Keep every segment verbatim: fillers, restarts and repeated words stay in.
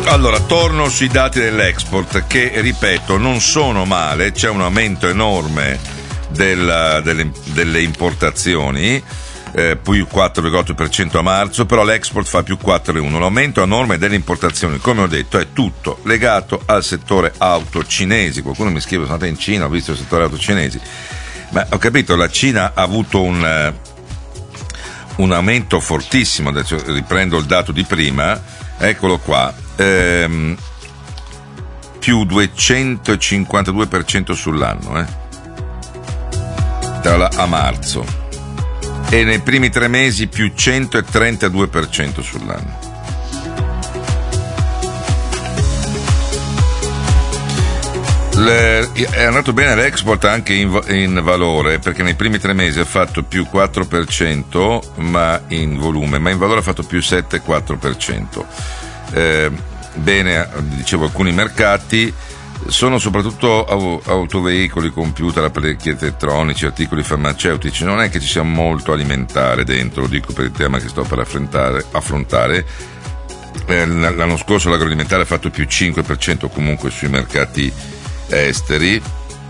Allora, torno sui dati dell'export che, ripeto, non sono male, c'è un aumento enorme del, delle, delle importazioni, eh, più quattro virgola otto per cento a marzo, però l'export fa più quattro virgola uno. L'aumento enorme delle importazioni, come ho detto, è tutto legato al settore auto cinesi. Qualcuno mi scrive: sono andato in Cina, ho visto il settore auto cinesi. Ma ho capito, la Cina ha avuto un, un aumento fortissimo. Adesso riprendo il dato di prima, eccolo qua. Ehm, più duecentocinquantadue per cento sull'anno, eh? Tra la, a marzo, e nei primi tre mesi più centotrentadue per cento sull'anno. Le, è andato bene l'export anche in, in valore, perché nei primi tre mesi ha fatto più quattro per cento ma in volume, ma in valore ha fatto più sette virgola quattro per cento. Eh, bene, dicevo, alcuni mercati sono soprattutto autoveicoli, computer, apparecchi elettronici, articoli farmaceutici. Non è che ci sia molto alimentare dentro, lo dico per il tema che sto per affrontare, affrontare. Eh, l'anno scorso l'agroalimentare ha fatto più cinque per cento comunque sui mercati esteri,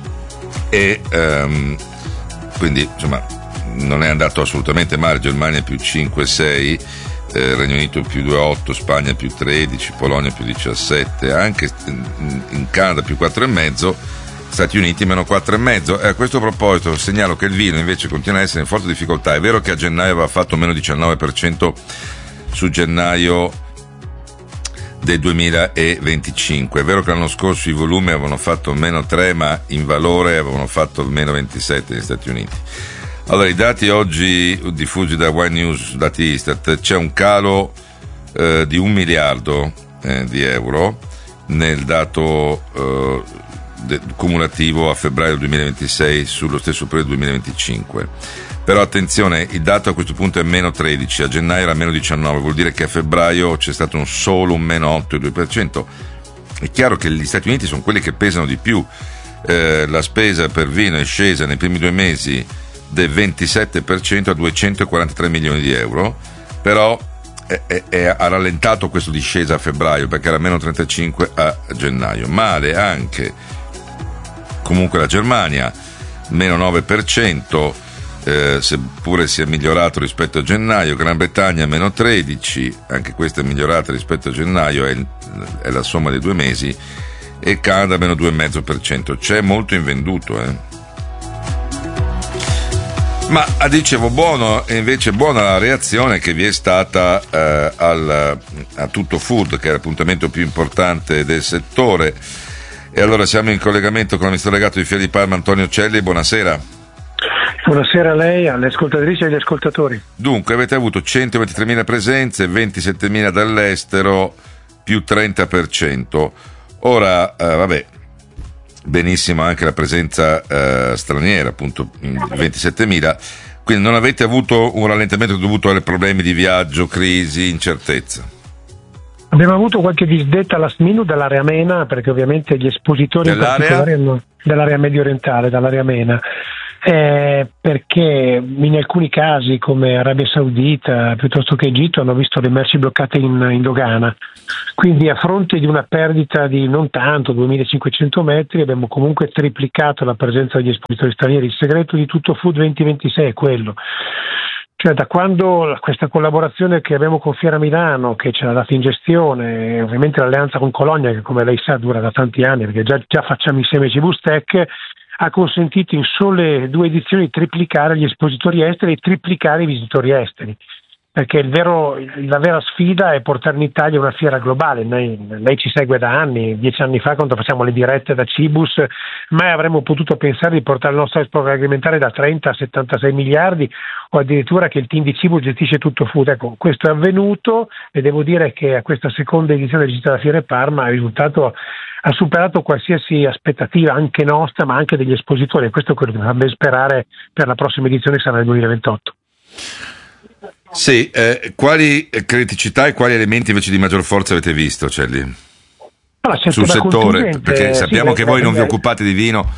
e ehm, quindi insomma non è andato assolutamente male. Germania più cinque sei, Eh, Regno Unito più due virgola otto, Spagna più tredici, Polonia più diciassette, anche in Canada più quattro virgola cinque, Stati Uniti meno quattro virgola cinque. E a questo proposito segnalo che il vino invece continua a essere in forte difficoltà. È vero che a gennaio aveva fatto meno diciannove per cento su gennaio del duemilaventicinque, è vero che l'anno scorso i volumi avevano fatto meno tre, ma in valore avevano fatto meno ventisette negli Stati Uniti. Allora, i dati oggi diffusi da Wine News, dati Istat, c'è un calo eh, di un miliardo eh, di euro nel dato eh, de- cumulativo a febbraio duemilaventisei sullo stesso periodo duemilaventicinque. Però attenzione, il dato a questo punto è meno tredici, a gennaio era meno diciannove, vuol dire che a febbraio c'è stato un solo un meno otto virgola due per cento. È chiaro che gli Stati Uniti sono quelli che pesano di più. Eh, la spesa per vino è scesa nei primi due mesi del ventisette per cento a duecentoquarantatré milioni di euro, però è, è, è, ha rallentato questa discesa a febbraio, perché era meno trentacinque a gennaio. Male anche comunque la Germania, meno nove per cento, eh, seppure sia migliorato rispetto a gennaio. Gran Bretagna meno tredici, anche questa è migliorata rispetto a gennaio, è, è la somma dei due mesi, e Canada meno due virgola cinque per cento. C'è molto invenduto, eh. Ma dicevo, buono, invece buona la reazione che vi è stata eh, al, a Tutto Food, che è l'appuntamento più importante del settore. E allora siamo in collegamento con l'amministratore delegato di Fiera di Parma, Antonio Celli. Buonasera. Buonasera a lei, alle ascoltatrici e agli ascoltatori. Dunque, avete avuto centoventitremila presenze, ventisettemila dall'estero, più trenta per cento. Ora, eh, vabbè, benissimo anche la presenza eh, straniera, appunto ventisettemila, quindi non avete avuto un rallentamento dovuto ai problemi di viaggio, crisi, incertezza? Abbiamo avuto qualche disdetta last minute dall'area MENA, perché ovviamente gli espositori dell'area? in particolare hanno, dell'area medio orientale, dall'area MENA, eh, perché in alcuni casi come Arabia Saudita piuttosto che Egitto hanno visto le merci bloccate in, in dogana. Quindi a fronte di una perdita di non tanto, duemilacinquecento metri, abbiamo comunque triplicato la presenza degli espositori stranieri. Il segreto di Tutto Food duemilaventisei è quello. Cioè, da quando questa collaborazione che abbiamo con Fiera Milano, che ce l'ha data in gestione, e ovviamente l'alleanza con Colonia, che come lei sa dura da tanti anni, perché già, già facciamo insieme Cibustec, ha consentito in sole due edizioni di triplicare gli espositori esteri e triplicare i visitori esteri. Perché il vero, la vera sfida è portare in Italia una fiera globale. Lei, lei ci segue da anni, dieci anni fa quando facciamo le dirette da Cibus, mai avremmo potuto pensare di portare il nostro export agroalimentare da trenta a settantasei miliardi, o addirittura che il team di Cibus gestisce Tutto Food. Ecco, questo è avvenuto, e devo dire che a questa seconda edizione di Gita da Fiera Parma il risultato ha superato qualsiasi aspettativa, anche nostra, ma anche degli espositori, e questo è quello che mi fa ben sperare per la prossima edizione, che sarà nel duemilaventotto. Sì, eh, quali criticità e quali elementi invece di maggior forza avete visto, Celli? Allora, sul settore, perché sappiamo sì, che voi non vi occupate di vino,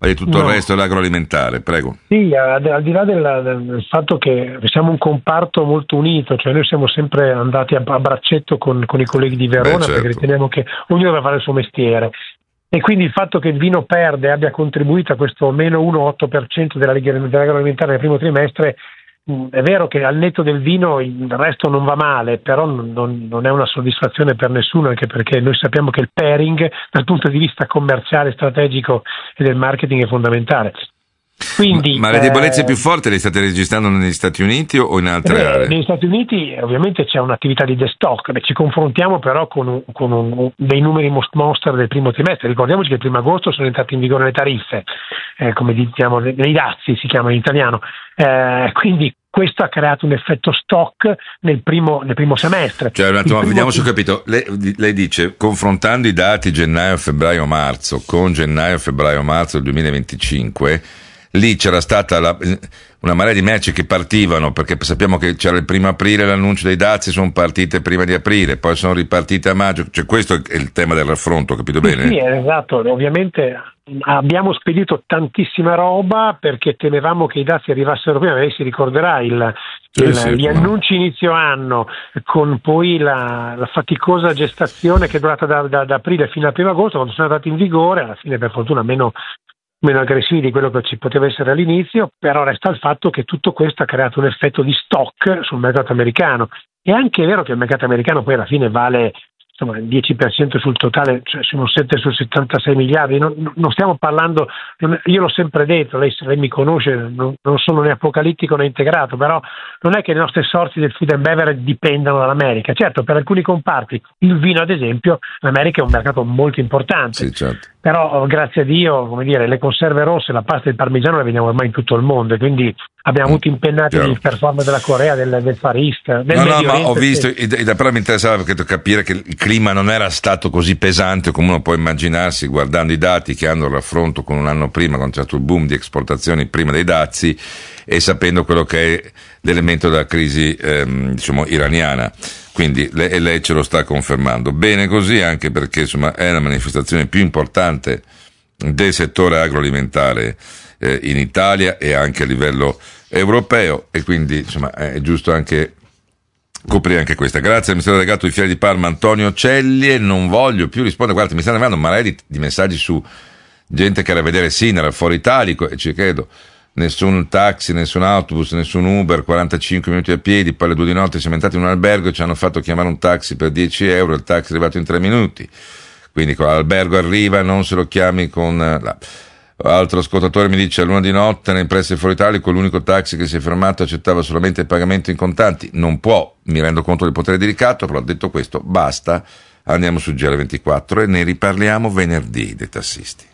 di tutto No. il resto dell'agroalimentare, prego. Sì, al, al di là del, del fatto che siamo un comparto molto unito, cioè noi siamo sempre andati a, a braccetto con, con i colleghi di Verona, Beh, certo. perché riteniamo che ognuno deve fare il suo mestiere. E quindi il fatto che il vino perde abbia contribuito a questo meno uno virgola otto per cento della, dell'agroalimentare nel primo trimestre, mh, è vero che al netto del vino il resto non va male, però non, non, non è una soddisfazione per nessuno, anche perché noi sappiamo che il pairing dal punto di vista commerciale, strategico e del marketing è fondamentale. Quindi, Ma le debolezze eh, più forti le state registrando negli Stati Uniti o in altre eh, aree? negli Stati Uniti eh, ovviamente c'è un'attività di destock. Beh, ci confrontiamo però con, un, con un, dei numeri monster del primo trimestre. Ricordiamoci che il primo agosto sono entrate in vigore le tariffe, eh, come diciamo, nei dazi si chiama in italiano, eh, quindi questo ha creato un effetto stock nel primo, nel primo semestre. Cioè, un attimo, Il primo- vediamo se ho capito. Lei, lei dice, confrontando i dati gennaio, febbraio, marzo con gennaio, febbraio, marzo del duemilaventicinque, lì c'era stata la, una marea di merci che partivano, perché sappiamo che c'era il primo aprile, l'annuncio dei dazi, sono partite prima di aprile, poi sono ripartite a maggio, cioè questo è il tema del raffronto, capito bene? Sì, esatto, ovviamente abbiamo spedito tantissima roba perché temevamo che i dazi arrivassero prima. Lei si ricorderà il, Sì, il, sì, gli no. annunci inizio anno, con poi la, la faticosa gestazione che è durata da, da, da aprile fino al primo agosto, quando sono andati in vigore, alla fine per fortuna meno, meno aggressivi di quello che ci poteva essere all'inizio, però resta il fatto che tutto questo ha creato un effetto di stock sul mercato americano. È anche vero che il mercato americano poi alla fine vale, insomma, il dieci per cento sul totale, cioè sono sette su settantasei miliardi, non, non stiamo parlando, non- io l'ho sempre detto, lei, lei mi conosce, non, non sono né apocalittico né integrato, però non è che le nostre sorti del food and beverage dipendano dall'America. Certo, per alcuni comparti, il vino ad esempio, l'America è un mercato molto importante. Sì, certo. Però grazie a Dio, come dire, le conserve rosse, la pasta e il parmigiano le vendiamo ormai in tutto il mondo, e quindi abbiamo avuto impennati chiaro. il performance della Corea, del, del Far East, del No, no, Medio ma Oriente, ho visto, sì. e da- e da- però mi interessava perché capire che il clima non era stato così pesante come uno può immaginarsi guardando i dati che hanno il raffronto con un anno prima, quando c'è stato il boom di esportazioni prima dei dazi, e sapendo quello che è l'elemento della crisi ehm, diciamo iraniana. Quindi lei, e lei ce lo sta confermando. Bene così, anche perché insomma è la manifestazione più importante del settore agroalimentare eh, in Italia e anche a livello europeo, e quindi insomma è giusto anche coprire anche questa. Grazie al ministero delegato di Fiere di Parma Antonio Celli, e non voglio più rispondere, guarda, mi stanno arrivando un marea di, di messaggi su gente che era a vedere Sinara, Foro Italico, e ci credo, nessun taxi, nessun autobus, nessun Uber, quarantacinque minuti a piedi, poi alle due di notte siamo entrati in un albergo e ci hanno fatto chiamare un taxi per dieci euro, il taxi è arrivato in tre minuti, quindi con l'albergo arriva, non se lo chiami con... La... Altro ascoltatore mi dice: a luna di notte nei pressi del Foro Italico l'unico taxi che si è fermato accettava solamente il pagamento in contanti. Non può, mi rendo conto del potere di ricatto, però detto questo basta, andiamo su G R ventiquattro e ne riparliamo venerdì dei tassisti.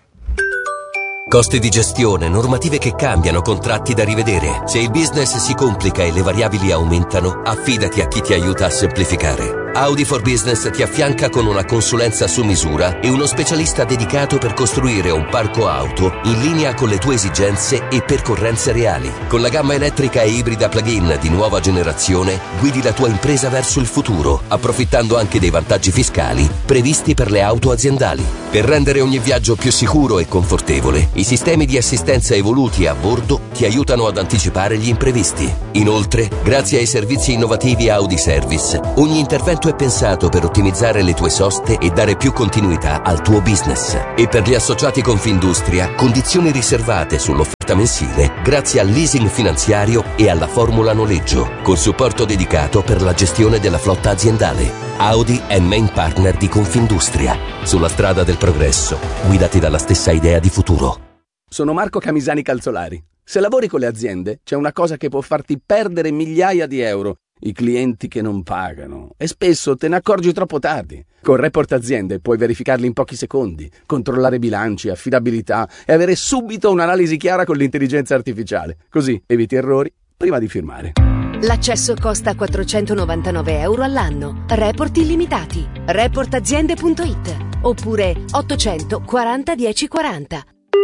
Costi di gestione, normative che cambiano, contratti da rivedere. Se il business si complica e le variabili aumentano, affidati a chi ti aiuta a semplificare. Audi for Business ti affianca con una consulenza su misura e uno specialista dedicato per costruire un parco auto in linea con le tue esigenze e percorrenze reali. Con la gamma elettrica e ibrida plug-in di nuova generazione, guidi la tua impresa verso il futuro, approfittando anche dei vantaggi fiscali previsti per le auto aziendali. Per rendere ogni viaggio più sicuro e confortevole, i sistemi di assistenza evoluti a bordo ti aiutano ad anticipare gli imprevisti. Inoltre, grazie ai servizi innovativi Audi Service, ogni intervento è pensato per ottimizzare le tue soste e dare più continuità al tuo business. E per gli associati Confindustria, condizioni riservate sull'offerta mensile grazie al leasing finanziario e alla formula noleggio, col supporto dedicato per la gestione della flotta aziendale. Audi è main partner di Confindustria. Sulla strada del progresso, guidati dalla stessa idea di futuro. Sono Marco Camisani Calzolari. Se lavori con le aziende, c'è una cosa che può farti perdere migliaia di euro: i clienti che non pagano. E spesso te ne accorgi troppo tardi. Con Report Aziende puoi verificarli in pochi secondi, controllare bilanci, affidabilità e avere subito un'analisi chiara con l'intelligenza artificiale. Così eviti errori prima di firmare. L'accesso costa quattrocentonovantanove euro all'anno. Report illimitati. report aziende punto it oppure ottocento quaranta dieci quaranta.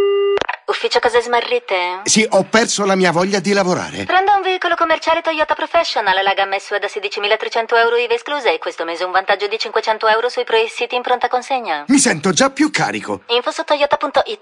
Ufficio case smarrite? Sì, ho perso la mia voglia di lavorare. Prendo un veicolo commerciale Toyota Professional, la gamma S U V da sedicimilatrecento euro I V A esclusa, e questo mese un vantaggio di cinquecento euro sui pre-siti in pronta consegna. Mi sento già più carico. Info su toyota punto it.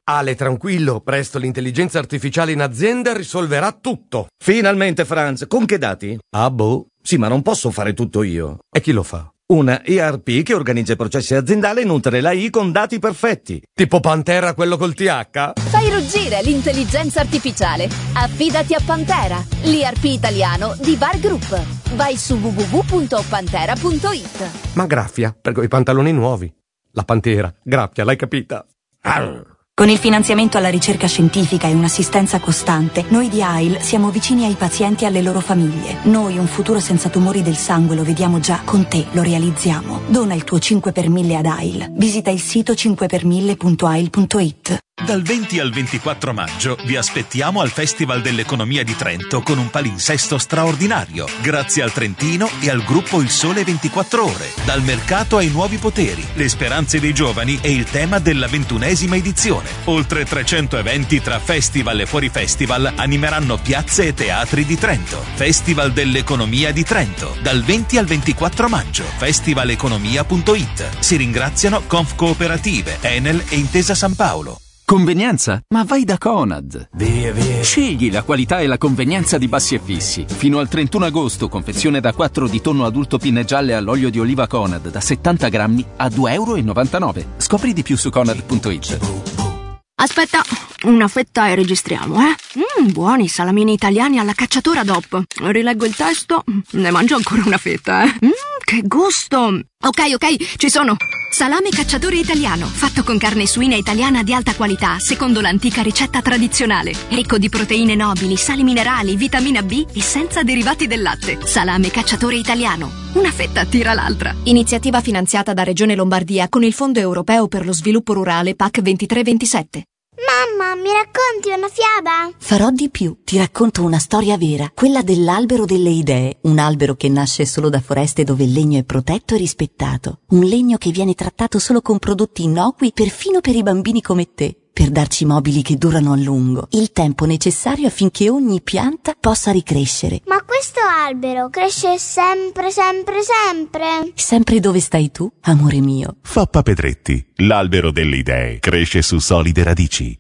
Ale, tranquillo, presto l'intelligenza artificiale in azienda risolverà tutto. Finalmente, Franz, con che dati? Ah, boh. Sì, ma non posso fare tutto io. E chi lo fa? Una E R P che organizza i processi aziendali e nutre l'A I con dati perfetti. Tipo Pantera, quello col T H? Fai ruggire l'intelligenza artificiale. Affidati a Pantera, l'I R P italiano di Bar Group. Vai su w w w punto pantera punto i t. Ma graffia, per quei pantaloni nuovi. La Pantera, graffia, l'hai capita? Arr. Con il finanziamento alla ricerca scientifica e un'assistenza costante, noi di A I L siamo vicini ai pazienti e alle loro famiglie. Noi un futuro senza tumori del sangue lo vediamo già, con te lo realizziamo. Dona il tuo cinque per mille ad A I L. Visita il sito cinque per mille punto a i l punto i t. Dal venti al ventiquattro maggio vi aspettiamo al Festival dell'Economia di Trento con un palinsesto straordinario, grazie al Trentino e al gruppo Il Sole ventiquattro Ore. Dal mercato ai nuovi poteri, le speranze dei giovani e il tema della ventunesima edizione. Oltre trecento eventi tra festival e fuori festival animeranno piazze e teatri di Trento. Festival dell'Economia di Trento, dal venti al ventiquattro maggio, festival economia punto i t. Si ringraziano Conf Cooperative, Enel e Intesa San Paolo. Convenienza? Ma vai da Conad. Via, via. Scegli la qualità e la convenienza di Bassi e Fissi. Fino al trentuno agosto, confezione da quattro di tonno adulto pinne gialle all'olio di oliva Conad da settanta grammi a due e novantanove euro. Scopri di più su conad punto i t. Aspetta, una fetta e registriamo, eh? Mmm, buoni salamini italiani alla cacciatora D O P. Rileggo il testo, ne mangio ancora una fetta, eh? Mmm, che gusto! Ok, ok, ci sono! Salame cacciatore italiano, fatto con carne suina italiana di alta qualità, secondo l'antica ricetta tradizionale. Ricco di proteine nobili, sali minerali, vitamina B e senza derivati del latte. Salame cacciatore italiano. Una fetta tira l'altra. Iniziativa finanziata da Regione Lombardia con il Fondo Europeo per lo Sviluppo Rurale P A C ventitré ventisette. Mamma, mi racconti una fiaba? Farò di più, ti racconto una storia vera, quella dell'albero delle idee, un albero che nasce solo da foreste dove il legno è protetto e rispettato, un legno che viene trattato solo con prodotti innocui perfino per i bambini come te, per darci mobili che durano a lungo, il tempo necessario affinché ogni pianta possa ricrescere. Ma questo albero cresce sempre, sempre, sempre? Sempre dove stai tu, amore mio. Foppa Pedretti, l'albero delle idee, cresce su solide radici.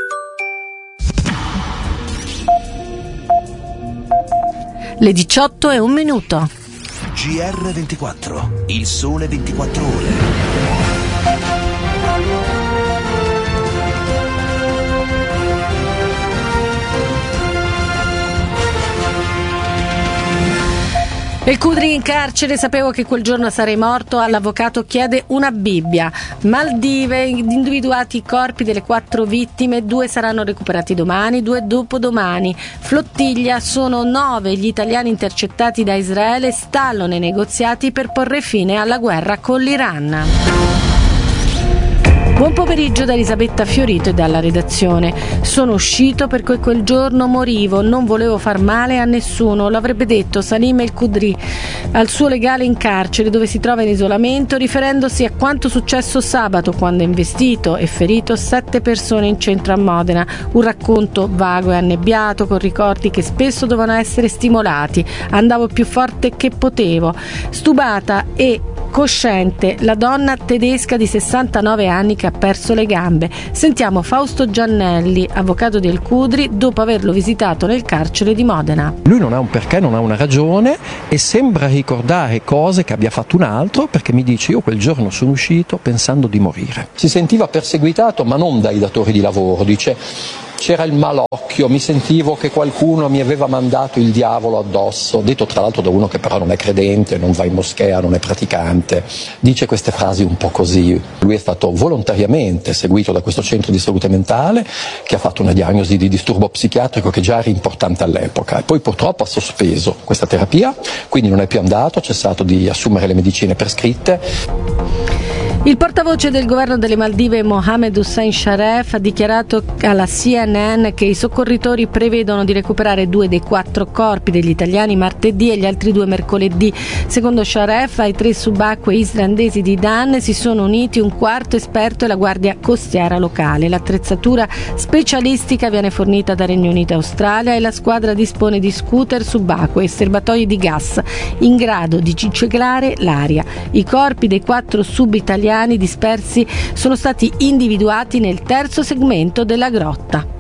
Le diciotto e un minuto. G R ventiquattro, il sole ventiquattro ore. El Khudri in carcere, sapevo che quel giorno sarei morto, all'avvocato chiede una Bibbia. Maldive, individuati i corpi delle quattro vittime, due saranno recuperati domani, due dopodomani. Flottiglia, sono nove gli italiani intercettati da Israele, stallo nei negoziati per porre fine alla guerra con l'Iran. Buon pomeriggio da Elisabetta Fiorito e dalla redazione. Sono uscito perché quel giorno morivo, non volevo far male a nessuno, l'avrebbe detto Salim El Khudri al suo legale in carcere dove si trova in isolamento, riferendosi a quanto successo sabato quando ha investito e ferito sette persone in centro a Modena. Un racconto vago e annebbiato con ricordi che spesso dovevano essere stimolati. Andavo più forte che potevo. Stubata e cosciente la donna tedesca di sessantanove anni che ha perso le gambe. Sentiamo Fausto Giannelli, avvocato di El Khudri, dopo averlo visitato nel carcere di Modena. Lui non ha un perché, non ha una ragione e sembra ricordare cose che abbia fatto un altro, perché mi dice: io quel giorno sono uscito pensando di morire. Si sentiva perseguitato, ma non dai datori di lavoro, dice: c'era il malocchio, mi sentivo che qualcuno mi aveva mandato il diavolo addosso, detto tra l'altro da uno che però non è credente, non va in moschea, non è praticante. Dice queste frasi un po' così. Lui è stato volontariamente seguito da questo centro di salute mentale che ha fatto una diagnosi di disturbo psichiatrico che già era importante all'epoca e poi purtroppo ha sospeso questa terapia, quindi non è più andato, ha cessato di assumere le medicine prescritte. Il portavoce del governo delle Maldive, Mohamed Hussein Sharef, ha dichiarato alla C N N che i soccorritori prevedono di recuperare due dei quattro corpi degli italiani martedì e gli altri due mercoledì. Secondo Sharef, ai tre subacquei islandesi di Dan si sono uniti un quarto esperto e la guardia costiera locale. L'attrezzatura specialistica viene fornita da Regno Unito e Australia e la squadra dispone di scooter subacquei e serbatoi di gas in grado di ciclare l'aria. I corpi dei quattro subitaliani italiani dispersi sono stati individuati nel terzo segmento della grotta.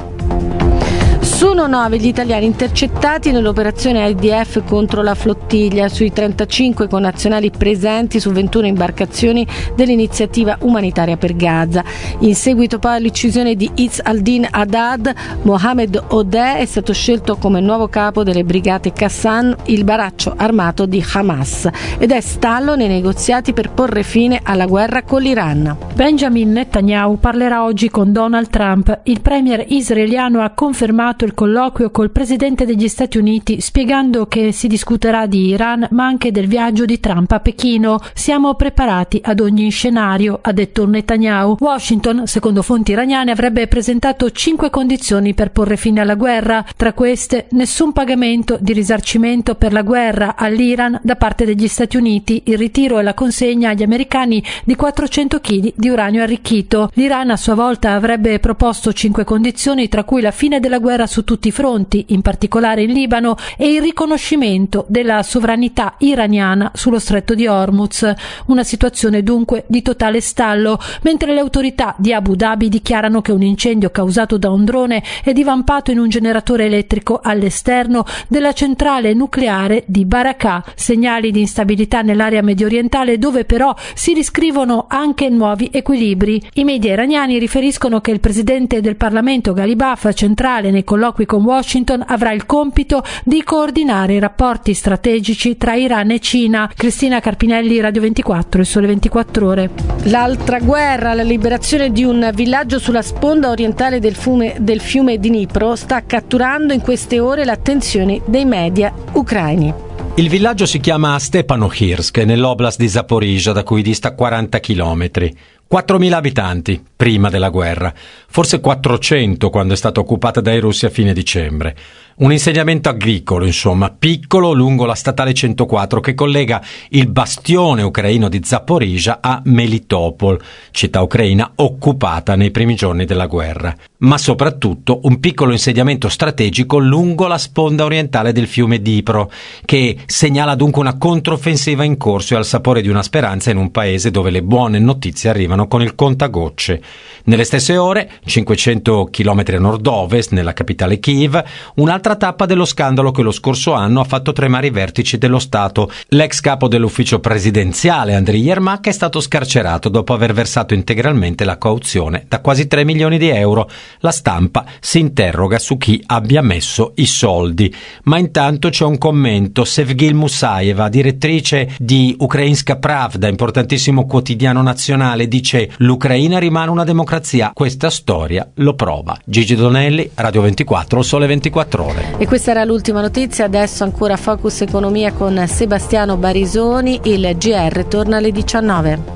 Sono nove gli italiani intercettati nell'operazione I D F contro la flottiglia. Sui trentacinque connazionali presenti su ventuno imbarcazioni dell'iniziativa umanitaria per Gaza. In seguito poi all'uccisione di Izz al-Din Haddad, Mohamed Odeh è stato scelto come nuovo capo delle brigate Qassam, il braccio armato di Hamas, ed è stallo nei negoziati per porre fine alla guerra con l'Iran. Benjamin Netanyahu parlerà oggi con Donald Trump. Il premier israeliano ha confermato il colloquio col presidente degli Stati Uniti, spiegando che si discuterà di Iran ma anche del viaggio di Trump a Pechino. Siamo preparati ad ogni scenario, ha detto Netanyahu. Washington, secondo fonti iraniane, avrebbe presentato cinque condizioni per porre fine alla guerra. Tra queste, nessun pagamento di risarcimento per la guerra all'Iran da parte degli Stati Uniti, il ritiro e la consegna agli americani di quattrocento chili di uranio arricchito. L'Iran a sua volta avrebbe proposto cinque condizioni, tra cui la fine della guerra su tutti i fronti, in particolare in Libano, e il riconoscimento della sovranità iraniana sullo stretto di Hormuz. Una situazione dunque di totale stallo, mentre le autorità di Abu Dhabi dichiarano che un incendio causato da un drone è divampato in un generatore elettrico all'esterno della centrale nucleare di Barakah. Segnali di instabilità nell'area mediorientale, dove però si riscrivono anche nuovi equilibri. I media iraniani riferiscono che il presidente del Parlamento Ghalibaf, centrale nei colloqui con Washington, avrà il compito di coordinare i rapporti strategici tra Iran e Cina. Cristina Carpinelli, Radio ventiquattro, il Sole ventiquattro Ore. L'altra guerra, la liberazione di un villaggio sulla sponda orientale del fiume, del fiume Dnipro, sta catturando in queste ore l'attenzione dei media ucraini. Il villaggio si chiama Stepanohirsk, nell'oblast di Zaporizhzhia, da cui dista quaranta chilometri. quattromila abitanti prima della guerra, forse quattrocento quando è stata occupata dai russi a fine dicembre. Un insediamento agricolo, insomma, piccolo lungo la statale centoquattro che collega il bastione ucraino di Zaporizhzhia a Melitopol, città ucraina occupata nei primi giorni della guerra. Ma soprattutto un piccolo insediamento strategico lungo la sponda orientale del fiume Dnipro, che segnala dunque una controffensiva in corso e al sapore di una speranza in un paese dove le buone notizie arrivano con il contagocce. Nelle stesse ore, cinquecento chilometri a nord-ovest, nella capitale Kiev, un'altra tappa dello scandalo che lo scorso anno ha fatto tremare i vertici dello Stato. L'ex capo dell'ufficio presidenziale, Andriy Yermak, è stato scarcerato dopo aver versato integralmente la cauzione da quasi tre milioni di euro. La stampa si interroga su chi abbia messo i soldi. Ma intanto c'è un commento. Sevgil Musaeva, direttrice di Ukrainska Pravda, importantissimo quotidiano nazionale, dice: l'Ucraina rimane una democrazia. Questa storia lo prova. Gigi Donelli, Radio ventiquattro, Sole ventiquattro Ore. E questa era l'ultima notizia. Adesso ancora Focus Economia con Sebastiano Barisoni. Il G R torna alle diciannove.